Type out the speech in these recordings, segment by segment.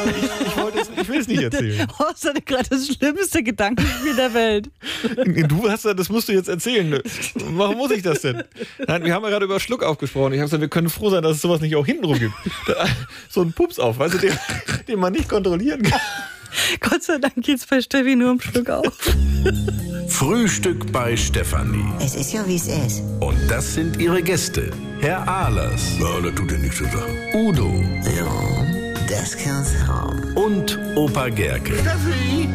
ich will es nicht erzählen. Horst hatte gerade das schlimmste Gedankenspiel der Welt. Das musst du jetzt erzählen. Warum muss ich das denn? Nein, wir haben ja gerade über Schluckauf gesprochen. Ich habe gesagt, wir können froh sein, dass es sowas nicht auch hintenrum gibt. So ein Pups auf, weißt du, den man nicht kontrollieren kann. Gott sei Dank geht's bei Steffi nur um Schluckauf. Frühstück bei Stefanie. Es ist ja, wie es ist. Und das sind ihre Gäste. Herr Ahlers. Ja, das tut ja nichts zu sagen. Udo. Ja, das kann's haben. Und Opa Gerke. Steffi,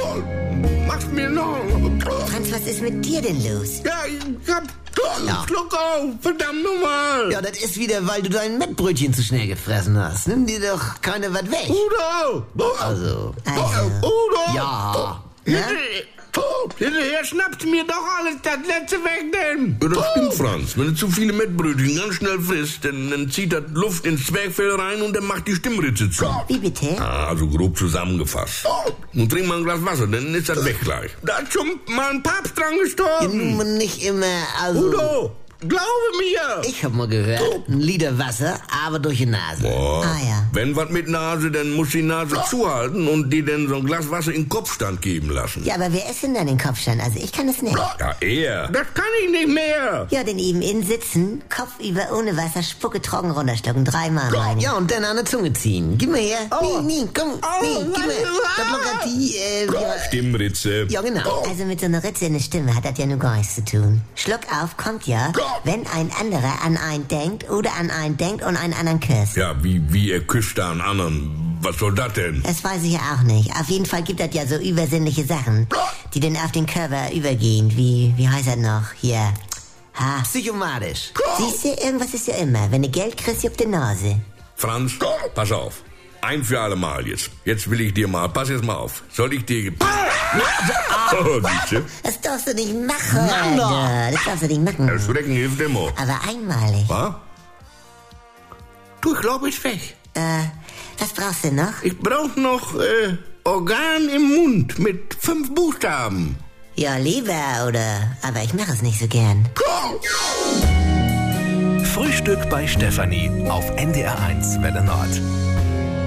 mach's mir noch. Franz, was ist mit dir denn los? Ja, ich hab Schluck auf, verdammt nochmal. Ja, das ist wieder, weil du dein Mettbrötchen zu schnell gefressen hast. Nimm dir doch keine was weg. Udo! Also. Udo! Ja. Ne? Hinterher schnappt mir doch alles das letzte weg, denn. Ja, das stimmt, Franz. Wenn du zu viele Mettbrötchen ganz schnell frisst, dann zieht das Luft ins Zwerchfell rein und dann macht die Stimmritze zu. Wie bitte? Ah, also grob zusammengefasst. Nun trink mal ein Glas Wasser, dann ist das weg gleich. Da ist schon mal ein Papst dran gestorben. Ja, nicht immer, also... Udo, glaube mir. Ich hab mal gehört, ein Liter Wasser, aber durch die Nase. Boah. Ah ja. Wenn was mit Nase, dann muss die Nase zuhalten und dir dann so ein Glas Wasser in den Kopfstand geben lassen. Ja, aber wer ist denn dann den Kopfstand? Also ich kann es nicht. Ja, er. Das kann ich nicht mehr. Ja, denn eben in sitzen, Kopf über ohne Wasser, Spucke trocken runterschlucken, 3-mal meine. Ja, und dann an der Zunge ziehen. Gib mir her. Nee, komm. Nee, gib mir. Das lockert die, Stimmritze. Ja, genau. Also mit so einer Ritze in der Stimme hat das ja nur gar nichts zu tun. Schluck auf kommt ja, wenn ein anderer an einen denkt oder an einen denkt und einen anderen küsst. Ja, wie er küsst da einen anderen. Was soll das denn? Das weiß ich ja auch nicht. Auf jeden Fall gibt das ja so übersinnliche Sachen, die dann auf den Körper übergehen. Wie heißt das noch? Hier. Psychomatisch. Siehst du, irgendwas ist ja immer. Wenn du Geld kriegst, auf die Nase. Franz, pass auf. Ein für alle Mal jetzt. Jetzt will ich dir mal, pass jetzt mal auf. Soll ich dir... Oh, siehste. Das darfst du nicht machen. Mann, doch. Alter. Das darfst du nicht machen. Erschrecken hilft immer. Aber einmalig. Was? Du, ich glaube, ist weg. Was brauchst du noch? Ich brauch noch, Organ im Mund mit 5 Buchstaben. Ja, lieber, oder? Aber ich mache es nicht so gern. Frühstück bei Stefanie auf NDR1 Welle Nord.